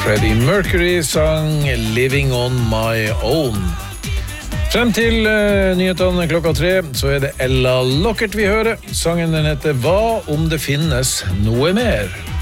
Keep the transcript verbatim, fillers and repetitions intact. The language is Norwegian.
Freddie Mercury sang Living on my own. Frem til uh, nyhetene klokka tre, så er det Ella Lockert vi hører. Sangen den heter Hva om det finnes noe mer?